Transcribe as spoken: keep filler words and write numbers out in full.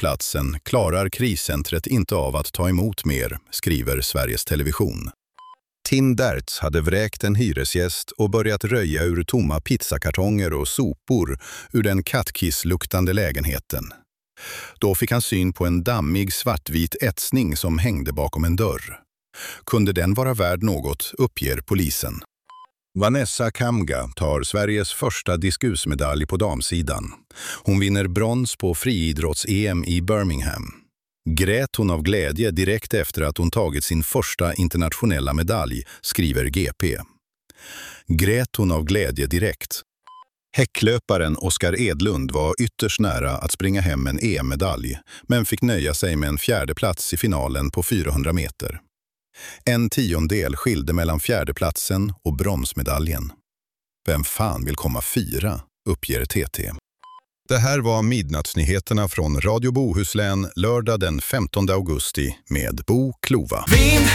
platsen klarar kriscentret inte av att ta emot mer, skriver Sveriges Television. Tinderts hade vräkt en hyresgäst och börjat röja ur tomma pizzakartonger och sopor ur den kattkiss-luktande lägenheten. Då fick han syn på en dammig svartvit etsning som hängde bakom en dörr. Kunde den vara värd något, uppger polisen. Vanessa Kamga tar Sveriges första diskusmedalj på damsidan. Hon vinner brons på friidrotts-E M i Birmingham. Grät hon av glädje direkt efter att hon tagit sin första internationella medalj, skriver G P. Grät hon av glädje direkt. Häcklöparen Oskar Edlund var ytterst nära att springa hem en E M-medalj, men fick nöja sig med en fjärde plats i finalen på fyrahundra meter. En tiondel skilde mellan fjärdeplatsen och bronsmedaljen. Vem fan vill komma fyra, uppger T T. Det här var midnattsnyheterna från Radio Bohuslän lördag den femtonde augusti med Bo Klova.